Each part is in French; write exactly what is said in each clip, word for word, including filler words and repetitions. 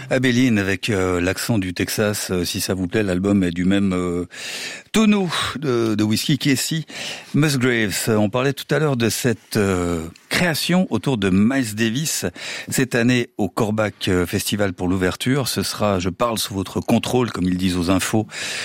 Abilene avec euh, l'accent du Texas, euh, si ça vous plaît, l'album est du même euh, tonneau de, de Whiskey Casey Musgraves. On parlait tout à l'heure de cette euh, création autour de Miles Davis cette année au Corbach Festival pour l'ouverture. Ce sera, je parle sous votre contrôle, comme ils disent aux infos,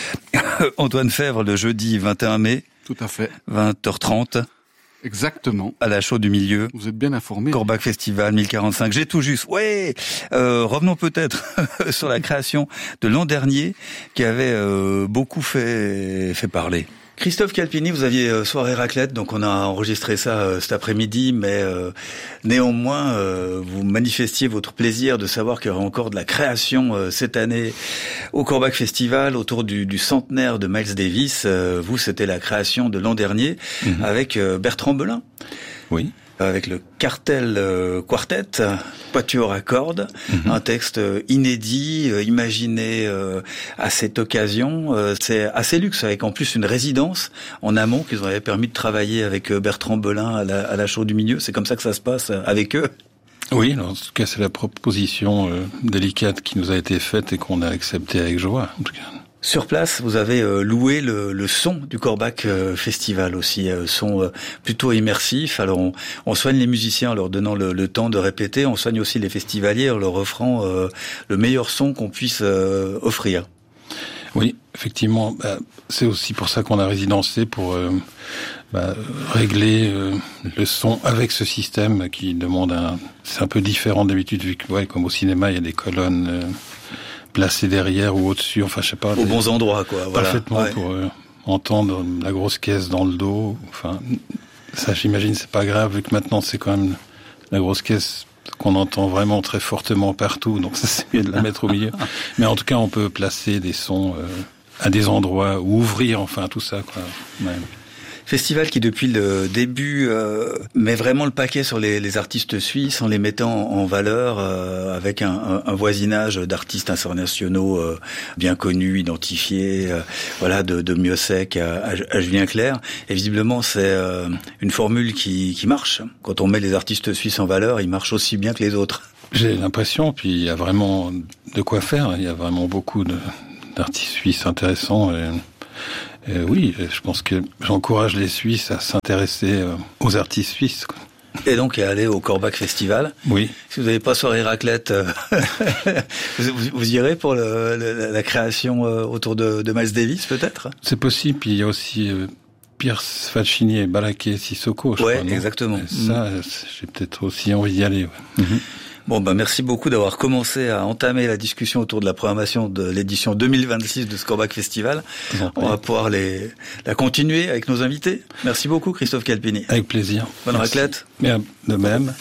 Antoine Fèvre le jeudi vingt et un mai. Tout à fait. vingt heures trente. Exactement. À la Chaux du Milieu. Vous êtes bien informé. Corbach Festival mille quarante-cinq. J'ai tout juste. Ouais. Euh, revenons peut-être sur la création de l'an dernier qui avait euh, beaucoup fait fait parler. Christophe Calpini, vous aviez euh, soirée raclette, donc on a enregistré ça euh, cet après-midi, mais euh, néanmoins, euh, vous manifestiez votre plaisir de savoir qu'il y aura encore de la création euh, cette année au Corbach Festival autour du, du centenaire de Miles Davis. Euh, vous, c'était la création de l'an dernier mmh. avec euh, Bertrand Belin. Oui. Avec le Cartel euh, Quartet, quatuor à cordes, mm-hmm. un texte euh, inédit, euh, imaginé euh, à cette occasion. Euh, c'est assez luxe, avec en plus une résidence en amont qu'ils avaient permis de travailler avec euh, Bertrand Belin à la, à la Chaux du Milieu. C'est comme ça que ça se passe euh, avec eux. Oui, en tout cas, c'est la proposition euh, délicate qui nous a été faite et qu'on a acceptée avec joie, en tout cas. Sur place, vous avez euh, loué le, le son du Corbach euh, Festival aussi, euh, son euh, plutôt immersif. Alors on, on soigne les musiciens en leur donnant le, le temps de répéter, on soigne aussi les festivaliers en leur offrant euh, le meilleur son qu'on puisse euh, offrir. Oui, effectivement, bah, c'est aussi pour ça qu'on a résidencé, pour euh, bah, régler euh, le son avec ce système qui demande un... C'est un peu différent d'habitude, vu que, ouais, comme au cinéma, il y a des colonnes... Euh, placé derrière ou au-dessus, enfin je sais pas. Aux des... bons endroits, quoi. Voilà. Parfaitement, ouais. Pour euh, entendre la grosse caisse dans le dos. Enfin, ça j'imagine c'est pas grave, vu que maintenant c'est quand même la grosse caisse qu'on entend vraiment très fortement partout, donc ça c'est mieux de la mettre au milieu. Mais en tout cas, on peut placer des sons euh, à des endroits, ou ouvrir, enfin tout ça, quoi. Ouais. Festival qui, depuis le début, euh, met vraiment le paquet sur les, les artistes suisses en les mettant en valeur euh, avec un, un, un voisinage d'artistes internationaux euh, bien connus, identifiés, euh, voilà, de, de Miossec à, à Julien Clerc. Et visiblement, c'est euh, une formule qui, qui marche. Quand on met les artistes suisses en valeur, ils marchent aussi bien que les autres. J'ai l'impression, puis il y a vraiment de quoi faire. Il y a vraiment beaucoup de, d'artistes suisses intéressants. Et... Euh, oui, je pense que j'encourage les Suisses à s'intéresser euh, aux artistes suisses. Quoi. Et donc à aller au Corbach Festival. Oui. Si vous n'avez pas soirée raclette, euh, vous, vous, vous irez pour le, le, la création euh, autour de, de Miles Davis, peut-être. C'est possible. Puis il y a aussi euh, Pierce Faccini et Balaké Sissoko. Je ouais, crois, exactement. Et ça, mmh. j'ai peut-être aussi envie d'y aller. Ouais. Mmh. Bon, ben merci beaucoup d'avoir commencé à entamer la discussion autour de la programmation de l'édition deux mille vingt-six de ce Corbach Festival. On va pouvoir les, la continuer avec nos invités. Merci beaucoup, Christophe Calpini. Avec plaisir. Bonne merci. raclette. Bien, de même.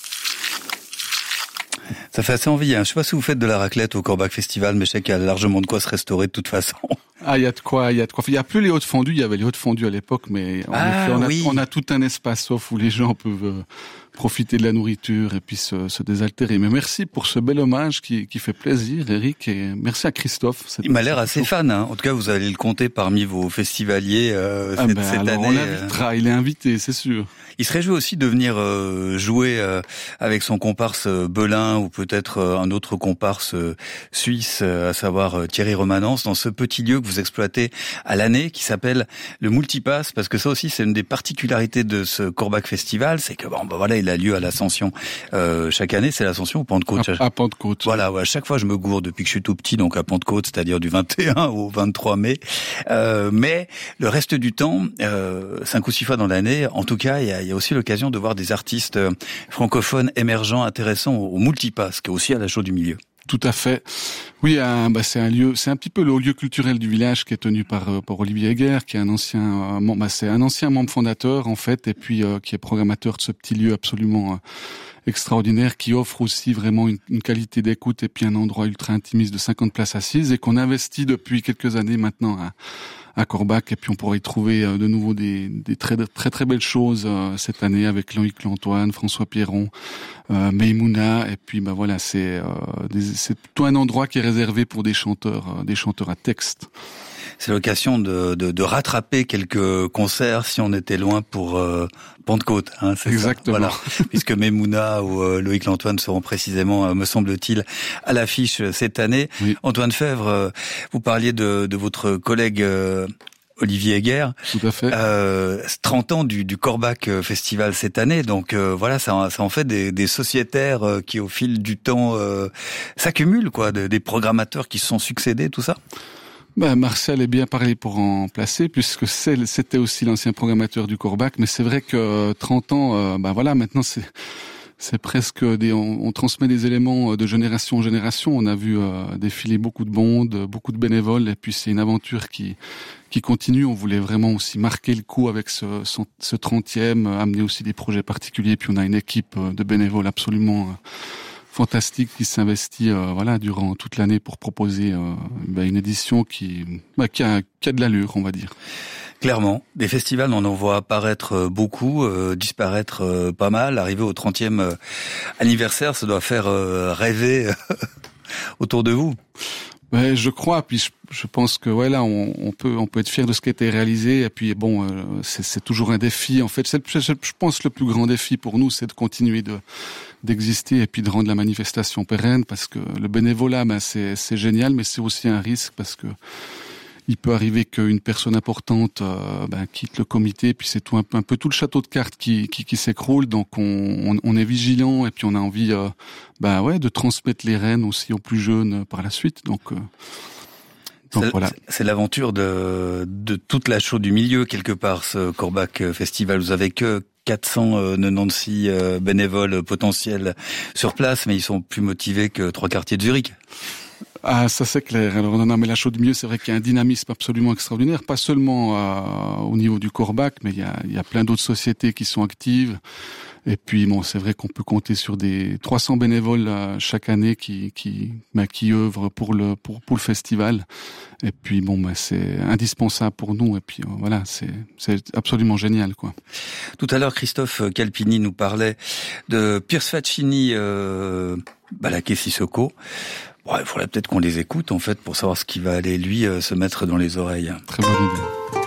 Ça fait assez envie, hein. Je sais pas si vous faites de la raclette au Corbach Festival, mais je sais qu'il y a largement de quoi se restaurer de toute façon. Ah, il y a de quoi, il y a de quoi. Il y a plus les hautes fondues, il y avait les hautes fondues à l'époque, mais en ah, effet, on a, oui. on a tout un espace off où les gens peuvent euh, profiter de la nourriture et puis se, se désaltérer. Mais merci pour ce bel hommage qui, qui fait plaisir, Eric, et merci à Christophe. Il m'a l'air assez fan, hein. En tout cas, vous allez le compter parmi vos festivaliers euh, ah cette, ben, cette alors année. On l'invitera, il est invité, c'est sûr. Il serait joué aussi de venir euh, jouer euh, avec son comparse euh, Belin ou peut-être euh, un autre comparse euh, suisse, euh, à savoir euh, Thierry Romanence, dans ce petit lieu que vous exploitez à l'année qui s'appelle le Multipass, parce que ça aussi c'est une des particularités de ce Corbach Festival, c'est que bon, bah voilà, il a lieu à l'Ascension euh, chaque année, c'est l'Ascension ou Pentecôte. À, à Pentecôte. Voilà, ouais, à chaque fois je me gourre depuis que je suis tout petit, donc à Pentecôte, c'est-à-dire du vingt et un au vingt-trois mai. Euh, mais le reste du temps, euh, cinq ou six fois dans l'année, en tout cas, il y a, il y a aussi l'occasion de voir des artistes francophones émergents, intéressants au, au Multipass, qui est aussi à la Chaux du Milieu. Tout à fait. Oui, un, bah c'est un lieu, c'est un petit peu le haut lieu culturel du village qui est tenu par, par Olivier Heger, qui est un ancien, euh, bah c'est un ancien membre fondateur en fait, et puis euh, qui est programmateur de ce petit lieu absolument euh, extraordinaire, qui offre aussi vraiment une, une qualité d'écoute et puis un endroit ultra intimiste de cinquante places assises et qu'on investit depuis quelques années maintenant à, à Corbach, et puis on pourrait y trouver euh, de nouveau des, des très, très très belles choses euh, cette année avec Loïc Lantoine, François Pierron, euh, Meimouna, et puis bah voilà, c'est euh, des, c'est tout un endroit qui est réservé pour des chanteurs, euh, des chanteurs à texte. C'est l'occasion de, de, de rattraper quelques concerts si on était loin pour euh, Pentecôte. Hein, c'est Exactement. Ça, voilà. Puisque Memouna ou euh, Loïc Lantoine seront précisément, euh, me semble-t-il, à l'affiche cette année. Oui. Antoine Fèvre, euh, vous parliez de, de votre collègue euh, Olivier Heger. Tout à fait. Euh, trente ans du, du Corbach Festival cette année, donc euh, voilà, ça, ça en fait des, des sociétaires euh, qui, au fil du temps, euh, s'accumulent, quoi, de, des programmateurs qui se sont succédés, tout ça. Ben, Martial est bien parlé pour en placer, puisque c'est, c'était aussi l'ancien programmateur du Corbach, mais c'est vrai que trente ans, euh, ben voilà, maintenant c'est c'est presque des, on, on transmet des éléments de génération en génération. On a vu euh, défiler beaucoup de bondes, beaucoup de bénévoles, et puis c'est une aventure qui qui continue. On voulait vraiment aussi marquer le coup avec ce, ce, ce trentième, amener aussi des projets particuliers. Puis on a une équipe de bénévoles absolument euh, fantastique qui s'investit euh, voilà durant toute l'année pour proposer euh, bah, une édition qui bah, qui a, qui a de l'allure, on va dire. Clairement, des festivals, on en voit apparaître beaucoup, euh, disparaître euh, pas mal. Arriver au trentième euh, anniversaire, ça doit faire euh, rêver autour de vous. Ouais, je crois. Puis je, je pense que ouais là, on, on peut on peut être fier de ce qui a été réalisé. Et puis bon, euh, c'est, c'est toujours un défi. En fait, c'est, je pense le plus grand défi pour nous, c'est de continuer de d'exister et puis de rendre la manifestation pérenne, parce que le bénévolat, ben c'est c'est génial, mais c'est aussi un risque parce que il peut arriver qu'une personne importante euh, ben, quitte le comité, puis c'est tout un peu, un peu tout le château de cartes qui, qui, qui s'écroule. Donc on, on, on est vigilant et puis on a envie euh, ben, ouais, de transmettre les rênes aussi aux plus jeunes par la suite. Donc, euh, donc c'est, voilà. C'est l'aventure de, de toute la chaux du milieu quelque part, ce Corbach Festival. Vous avez que quatre cent quatre-vingt-seize euh, bénévoles potentiels sur place, mais ils sont plus motivés que trois quartiers de Zurich. Ah, ça c'est clair. Alors non, non, mais la chaux du milieu, c'est vrai qu'il y a un dynamisme absolument extraordinaire, pas seulement euh, au niveau du Corbach, mais il y a, il y a plein d'autres sociétés qui sont actives. Et puis bon, c'est vrai qu'on peut compter sur des trois cents bénévoles euh, chaque année qui qui bah, qui œuvrent pour le pour pour le festival. Et puis bon, bah, c'est indispensable pour nous. Et puis euh, voilà, c'est c'est absolument génial, quoi. Tout à l'heure, Christophe Calpini nous parlait de Pierce Faccini, euh, Balaké Sissoko. Bon, il faudrait peut-être qu'on les écoute, en fait, pour savoir ce qui va aller, lui, se mettre dans les oreilles. Très bonne idée.